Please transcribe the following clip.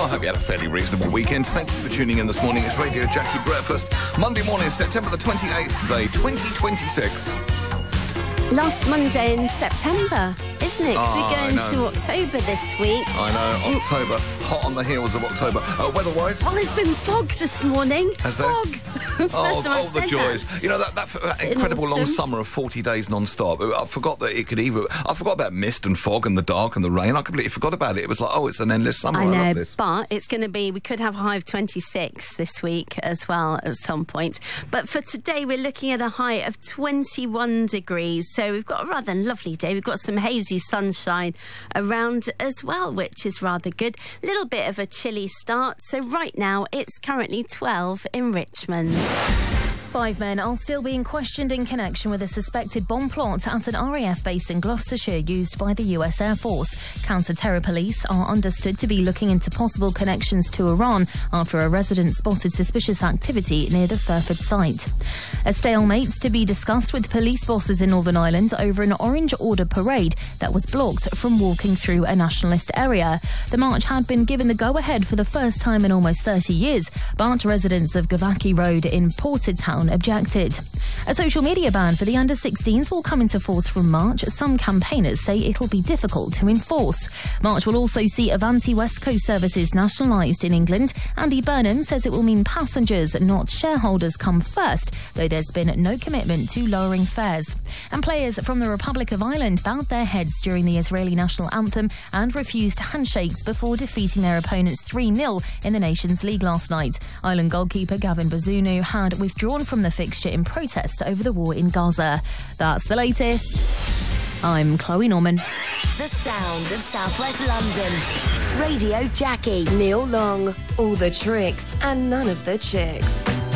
hope you had a fairly reasonable weekend. Thank you for tuning in this morning. It's Radio Jackie Breakfast. Monday morning, September the 28th today, 2026. Last Monday in September, isn't it? 'Cause we're going to October this week. I know, October. Hot on the heels of October. Weather-wise? Well, there's been fog this morning. Has there? Fog. The joys. That. You know, that incredible long summer of 40 days non-stop. I forgot that it could even... I forgot about mist and fog and the dark and the rain. I completely forgot about it. It was like, it's an endless summer. I love this. But it's going to be... We could have a high of 26 this week as well at some point. But for today, we're looking at a high of 21 degrees. So we've got a rather lovely day. We've got some hazy sunshine around as well, which is rather good. Little bit of a chilly start. So right now, it's currently 12 in Richmond. 5 men are still being questioned in connection with a suspected bomb plot at an RAF base in Gloucestershire used by the US Air Force. Counter-terror police are understood to be looking into possible connections to Iran after a resident spotted suspicious activity near the Furford site. A stalemate to be discussed with police bosses in Northern Ireland over an Orange Order parade that was blocked from walking through a nationalist area. The march had been given the go-ahead for the first time in almost 30 years, but residents of Gavaki Road in Portadown objected. A social media ban for the under-16s will come into force from March. Some campaigners say it'll be difficult to enforce. March will also see Avanti West Coast services nationalised in England. Andy Burnham says it will mean passengers, not shareholders, come first, though there's been no commitment to lowering fares. And players from the Republic of Ireland bowed their heads during the Israeli national anthem and refused handshakes before defeating their opponents 3-0 in the Nations League last night. Ireland goalkeeper Gavin Bazunu had withdrawn from the fixture in protest over the war in Gaza. That's the latest. I'm Chloe Norman. The sound of Southwest London. Radio Jackie. Neil Long. All the tricks and none of the chicks.